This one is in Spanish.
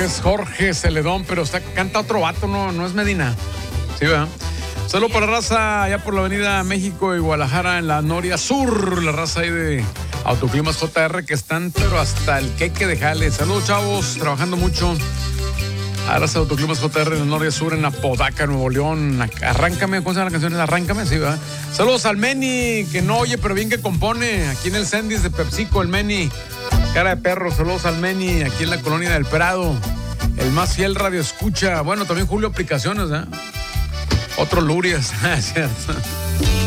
Es Jorge Celedón, pero canta otro vato, no es Medina. Sí, ¿verdad? Saludos para la raza allá por la avenida México y Guadalajara en la Noria Sur. La raza ahí de Autoclimas JR que están, pero hasta el queque de jale. Saludos, chavos, trabajando mucho. Ahora es Autoclimas JR en la Noria Sur, en Apodaca, Nuevo León. Arráncame, ¿cómo se llama la canción? Arráncame, sí, ¿verdad? Saludos al Meni, que no oye, pero bien que compone. Aquí en el Sendis de PepsiCo, el Meni. Cara de perro, saludos al Meni, aquí en la colonia del Prado. El más fiel radio escucha. Bueno, también Julio Aplicaciones, ¿eh? Otro Lurias, ¿cierto?